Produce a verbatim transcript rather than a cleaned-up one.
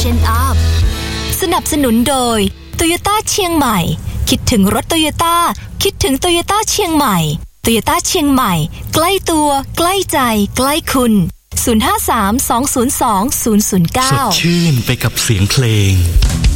Freshen Up สนับสนุนโดย Toyota เชียงใหม่คิดถึงรถ Toyota คิดถึง Toyota เชียงใหม่ Toyota เชียงใหม่ใกล้ตัวใกล้ใจใกล้คุณศูนย์ ห้า สาม สอง ศูนย์ สอง ศูนย์ ศูนย์ เก้าสดชื่นไปกับเสียงเพลง